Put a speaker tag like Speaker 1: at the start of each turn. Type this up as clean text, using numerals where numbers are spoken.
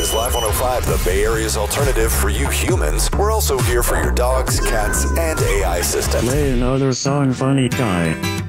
Speaker 1: is Live 105, the Bay Area's alternative for you humans. We're also here for your dogs, cats, and AI assistants.
Speaker 2: Play another song, funny guy.